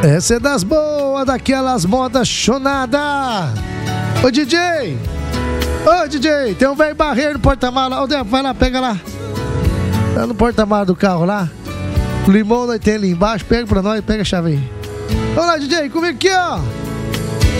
Essa é das boas, daquelas modas chonada. Ô DJ, tem um velho barreiro no porta-malas. Ô Débora, vai lá, pega lá. Tá no porta-malas do carro lá. O limão nós tem ali embaixo, pega pra nós, pega a chave aí. Vamos lá, DJ, comigo aqui, ó.